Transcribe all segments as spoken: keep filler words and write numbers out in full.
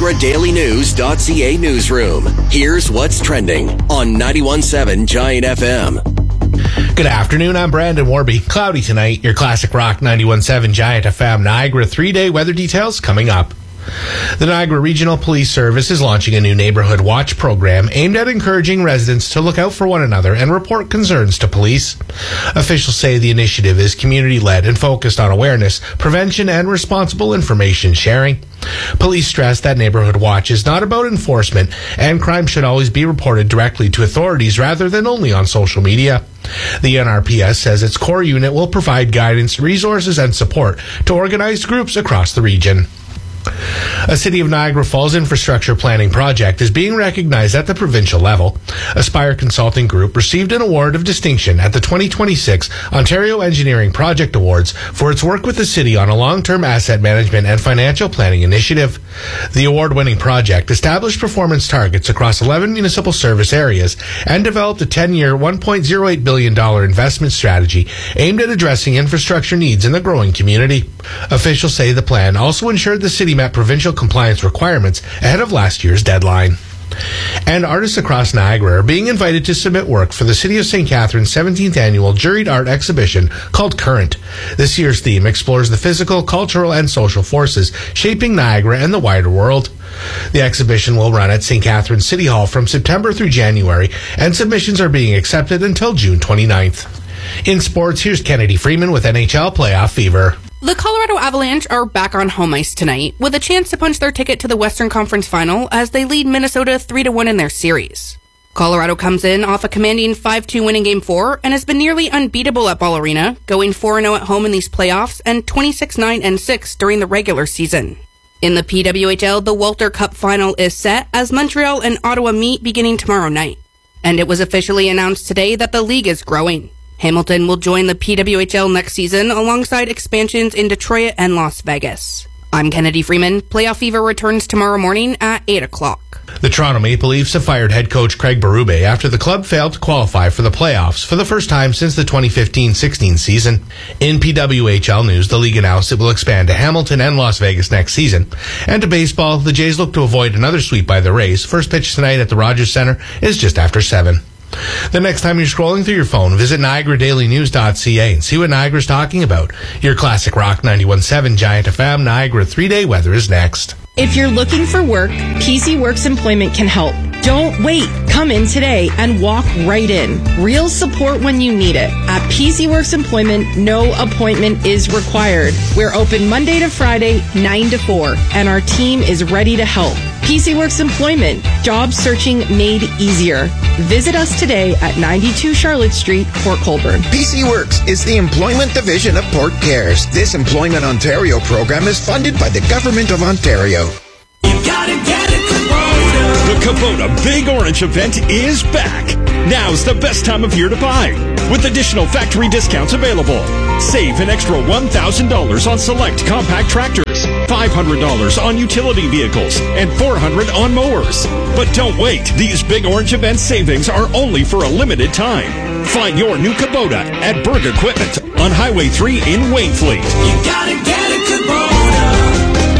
Niagara Daily News dot C A newsroom. Here's what's trending on ninety-one point seven Giant F M. Good afternoon, I'm Brandon Warby. Cloudy tonight, your Classic Rock ninety-one point seven Giant F M Niagara three-day weather details coming up. The Niagara Regional Police Service is launching a new neighborhood watch program aimed at encouraging residents to look out for one another and report concerns to police. Officials say the initiative is community-led and focused on awareness, prevention, and responsible information sharing. Police stress that neighborhood watch is not about enforcement, and crime should always be reported directly to authorities rather than only on social media. The N R P S says its core unit will provide guidance, resources, and support to organized groups across the region. A City of Niagara Falls infrastructure planning project is being recognized at the provincial level. Aspire Consulting Group received an award of distinction at the twenty twenty-six Ontario Engineering Project Awards for its work with the city on a long-term asset management and financial planning initiative. The award-winning project established performance targets across eleven municipal service areas and developed a ten-year, one point oh eight billion dollars investment strategy aimed at addressing infrastructure needs in the growing community. Officials say the plan also ensured the city met provincial compliance requirements ahead of last year's deadline. And artists across Niagara are being invited to submit work for the City of Saint Catharines' seventeenth annual juried art exhibition called Current. This year's theme explores the physical, cultural, and social forces shaping Niagara and the wider world. The exhibition will run at Saint Catharines City Hall from September through January, and submissions are being accepted until June twenty-ninth. In sports, here's Kennedy Freeman with N H L Playoff Fever. The Colorado Avalanche are back on home ice tonight with a chance to punch their ticket to the Western Conference Final as they lead Minnesota three to one in their series. Colorado comes in off a commanding five two win in Game four and has been nearly unbeatable at Ball Arena, going four and oh at home in these playoffs and twenty-six nine and six during the regular season. In the P W H L, the Walter Cup Final is set as Montreal and Ottawa meet beginning tomorrow night. And it was officially announced today that the league is growing. Hamilton will join the P W H L next season alongside expansions in Detroit and Las Vegas. I'm Kennedy Freeman. Playoff Fever returns tomorrow morning at eight o'clock. The Toronto Maple Leafs have fired head coach Craig Berube after the club failed to qualify for the playoffs for the first time since the twenty fifteen sixteen season. In P W H L news, the league announced it will expand to Hamilton and Las Vegas next season. And to baseball, the Jays look to avoid another sweep by the Rays. First pitch tonight at the Rogers Center is just after seven. The next time you're scrolling through your phone, visit Niagara Daily News dot C A and see what Niagara's talking about. Your Classic Rock ninety-one point seven Giant F M Niagara three-day weather is next. If you're looking for work, P C Works Employment can help. Don't wait. Come in today and walk right in. Real support when you need it. At P C Works Employment, no appointment is required. We're open Monday to Friday, nine to four, and our team is ready to help. P C Works Employment, job searching made easier. Visit us today at ninety-two Charlotte Street, Port Colborne. P C Works is the employment division of Port Cares. This Employment Ontario program is funded by the Government of Ontario. You gotta get it, Kubota. The Kubota Big Orange event is back. Now's the best time of year to buy, with additional factory discounts available. Save an extra one thousand dollars on select compact tractors, five hundred dollars on utility vehicles, and four hundred dollars on mowers. But don't wait. These Big Orange event savings are only for a limited time. Find your new Kubota at Berg Equipment on Highway three in Wainfleet. You gotta get a Kubota.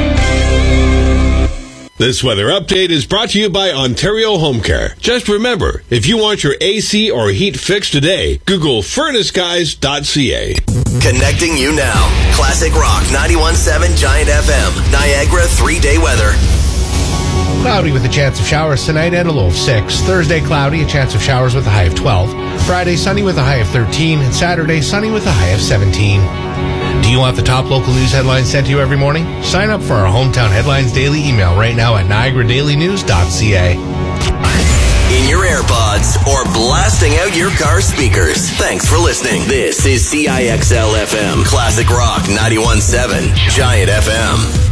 This weather update is brought to you by Ontario Home Care. Just remember, if you want your A C or heat fixed today, Google furnace guys dot C A. Connecting you now. Classic Rock ninety-one point seven Giant F M. Niagara three-day weather. Cloudy with a chance of showers tonight and a low of six. Thursday, cloudy, a chance of showers with a high of twelve. Friday, sunny with a high of thirteen. And Saturday, sunny with a high of seventeen. Do you want the top local news headlines sent to you every morning? Sign up for our Hometown Headlines daily email right now at Niagara Daily News dot C A. In your AirPods or blasting out your car speakers. Thanks for listening. This is C I X L F M. Classic Rock ninety-one point seven Giant F M.